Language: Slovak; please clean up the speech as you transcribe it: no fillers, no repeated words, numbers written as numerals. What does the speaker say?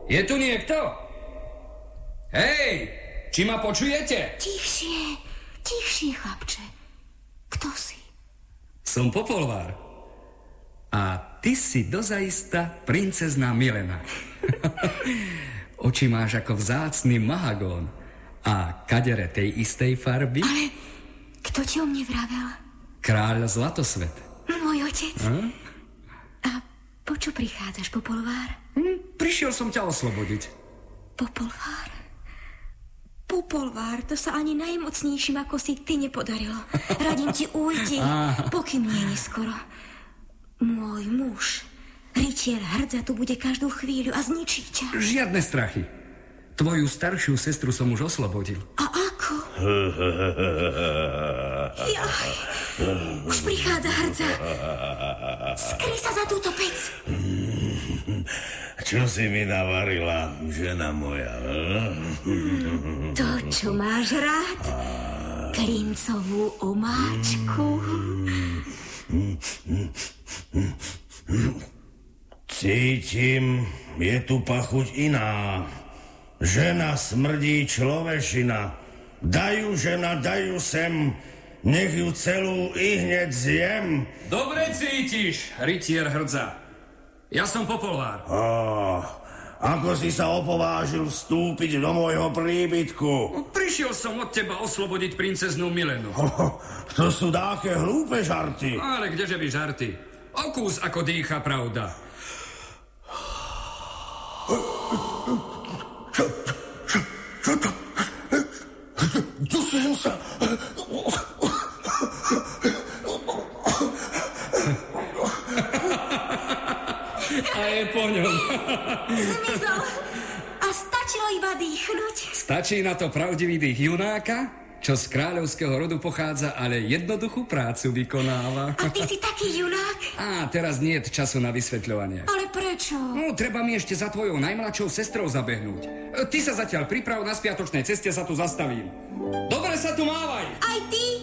Je tu niekto? Hej, či ma počujete? Tichšie, chlapče. Kto si? Som Popolvár. A ty si dozaista princezná Milena. Oči máš ako vzácny mahagón a kadere tej istej farby. Ale kto ti o mne vravel? Kráľ Zlatosvet. Môj otec. A po čo prichádzaš, Popolvár? Prišiel som ťa oslobodiť. Popolvár, to sa ani najmocnejším ako si ty nepodarilo. Radím ti, ujdi, pokým nie je neskoro. Môj muž, rytier Hrdza, tu bude každú chvíľu a zničí ťa. Žiadne strachy. Tvoju staršiu sestru som už oslobodil. A ako? Jaj, už prichádza Hrdza. Skryj sa za túto pec. Čo si mi navarila, žena moja? To, čo máš rád. Klincovú omáčku. Cítim, je tu pachuť iná. Žena smrdí človešina. Dajú, žena, dajú sem. Nech ju celú i hneď zjem. Dobre cítiš, rytier Hrdza. Ja som Popolvár. Ako si sa opovážil vstúpiť do môjho príbytku? Prišiel som od teba oslobodiť princeznú Milenu. To sú dáke hlúpe žarty. Ale kdeže by žarty? Okús, ako dýcha pravda. Čo to? Dusím sa. A je po ňom. Zmizol. A stačilo iba dýchnuť. Stačí na to pravdivý dých junáka, čo z kráľovského rodu pochádza, ale jednoduchú prácu vykonáva. A ty si taký junák? Teraz nie je času na vysvetľovanie. Ale prečo? Treba mi ešte za tvojou najmladšou sestrou zabehnúť. Ty sa zatiaľ priprav, na spiatočnej ceste sa tu zastavím. Dobre sa tu mávaj! Aj ty?